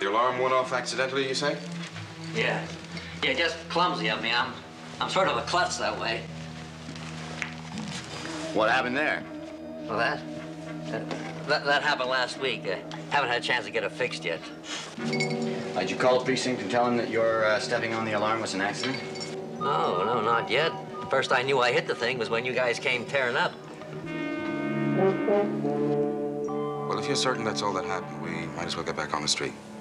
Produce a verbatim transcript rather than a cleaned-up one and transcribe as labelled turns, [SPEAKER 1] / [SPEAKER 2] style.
[SPEAKER 1] The alarm went off accidentally, you say?
[SPEAKER 2] Yeah. Yeah, just clumsy of me. I'm, I'm sort of a klutz that way.
[SPEAKER 3] What happened there?
[SPEAKER 2] Well, that, uh, that, that happened last week. Uh, haven't had a chance to get it fixed yet.
[SPEAKER 3] Uh, did you call the precinct and tell them that your uh, stepping on the alarm was an accident?
[SPEAKER 2] No, no, not yet. First I knew I hit the thing was when you guys came tearing up.
[SPEAKER 1] Well, if you're certain that's all that happened, we might as well get back on the street.